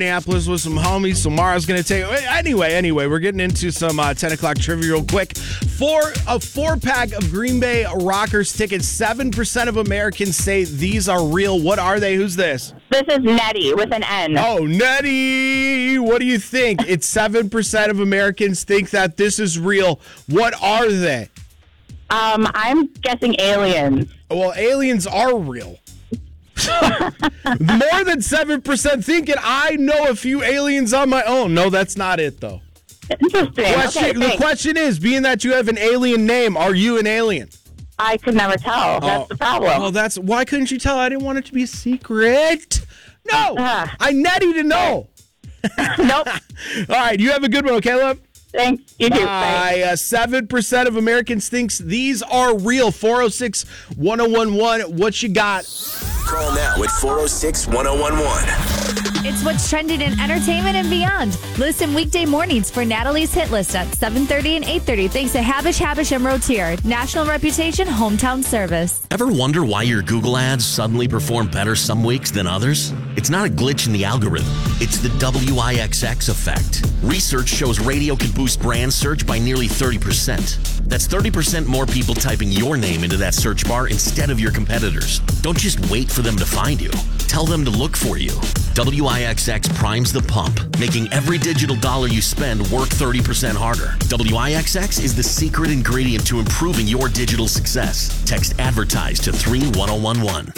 Minneapolis with some homies. So Mara's going to take... Anyway, we're getting into some 10 o'clock trivia real quick. For a 4-pack of Green Bay Rockers tickets, 7% of Americans say these are real. What are they? Who's this? This is Nettie with an N. Oh, Nettie! What do you think? It's 7% of Americans think that this is real. What are they? I'm guessing aliens. Well, aliens are real. More than 7% thinking I know a few aliens on my own. No, that's not it, though. Interesting. The question is, being that you have an alien name, are you an alien? I could never tell. That's the problem. Well, why couldn't you tell? I didn't want it to be a secret. No, I need to know. Nope. All right, you have a good one, Caleb. Thanks. You too. Bye. 7% of Americans thinks these are real. 406-1011. What you got? Call now at 406-1011. It's what's trending in entertainment and beyond. Listen weekday mornings for Natalie's Hit List at 7:30 and 8:30. Thanks to Habish and Rotier. National reputation, hometown service. Ever wonder why your Google ads suddenly perform better some weeks than others? It's not a glitch in the algorithm. It's the WIXX effect. Research shows radio can boost brand search by nearly 30%. That's 30% more people typing your name into that search bar instead of your competitors. Don't just wait for them to find you. Tell them to look for you. WIXX primes the pump, making every digital dollar you spend work 30% harder. WIXX is the secret ingredient to improving your digital success. Text ADVERTISE to 31011.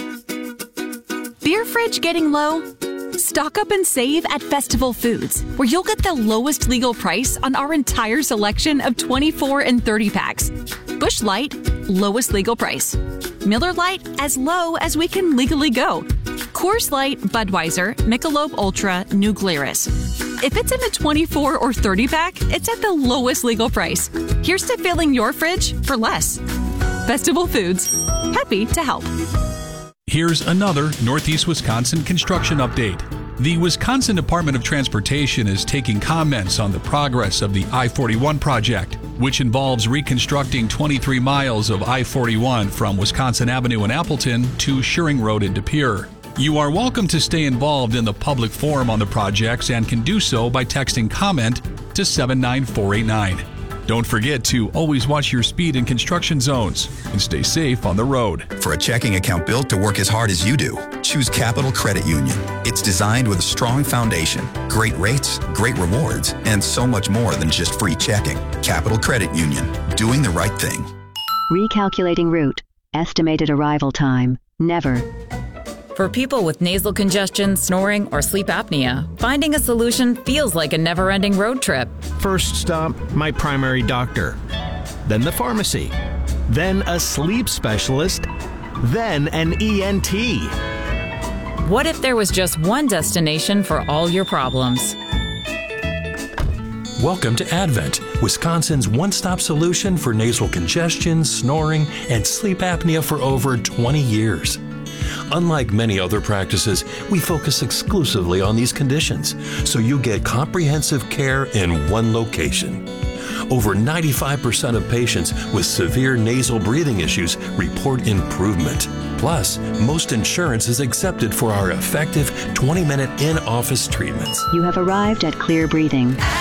Beer fridge getting low? Stock up and save at Festival Foods, where you'll get the lowest legal price on our entire selection of 24 and 30 packs. Busch Light, lowest legal price. Miller Lite, as low as we can legally go. Coors Light, Budweiser, Michelob Ultra, New Glarus. If it's in a 24 or 30 pack, it's at the lowest legal price. Here's to filling your fridge for less. Festival Foods, happy to help. Here's another Northeast Wisconsin construction update. The Wisconsin Department of Transportation is taking comments on the progress of the I-41 project, which involves reconstructing 23 miles of I-41 from Wisconsin Avenue in Appleton to Shearing Road in De Pere. You are welcome to stay involved in the public forum on the projects and can do so by texting comment to 79489. Don't forget to always watch your speed in construction zones and stay safe on the road. For a checking account built to work as hard as you do, choose Capital Credit Union. It's designed with a strong foundation, great rates, great rewards, and so much more than just free checking. Capital Credit Union, doing the right thing. Recalculating route. Estimated arrival time. Never. For people with nasal congestion, snoring, or sleep apnea, finding a solution feels like a never-ending road trip. First stop, my primary doctor. Then the pharmacy. Then a sleep specialist. Then an ENT. What if there was just one destination for all your problems? Welcome to Advent, Wisconsin's one-stop solution for nasal congestion, snoring, and sleep apnea for over 20 years. Unlike many other practices, we focus exclusively on these conditions, so you get comprehensive care in one location. Over 95% of patients with severe nasal breathing issues report improvement. Plus, most insurance is accepted for our effective 20-minute in-office treatments. You have arrived at Clear Breathing.